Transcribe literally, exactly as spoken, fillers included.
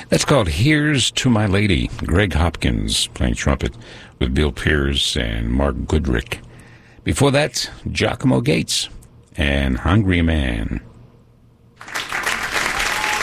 That's called Here's to My Lady. Greg Hopkins playing trumpet with Bill Pierce and Mark Goodrick. Before that, Giacomo Gates and Hungry Man.